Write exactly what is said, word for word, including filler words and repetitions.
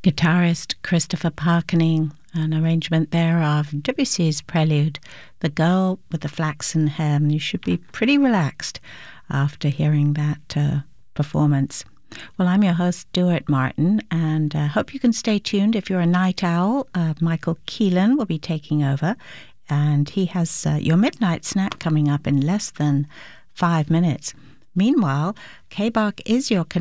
Guitarist Christopher Parkening, an arrangement there of Debussy's prelude, The Girl with the Flaxen Hair. You should be pretty relaxed after hearing that uh, performance. Well, I'm your host, Stuart Martin, and I uh, hope you can stay tuned. If you're a night owl, uh, Michael Keelan will be taking over, and he has uh, your midnight snack coming up in less than five minutes. Meanwhile, K B O C is your